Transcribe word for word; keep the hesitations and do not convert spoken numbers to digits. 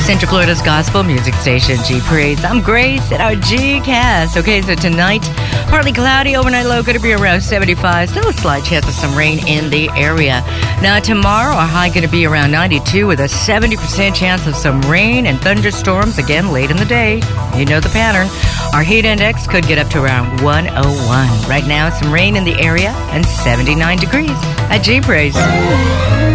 Central Florida's gospel music station, G Praise. I'm Grace at our G-Cast. Okay, so tonight, partly cloudy, overnight low going to be around seventy-five. Still a slight chance of some rain in the area. Now, tomorrow, our high going to be around ninety-two with a seventy percent chance of some rain and thunderstorms again late in the day. You know the pattern. Our heat index could get up to around one oh one. Right now, some rain in the area and seventy-nine degrees at G Praise.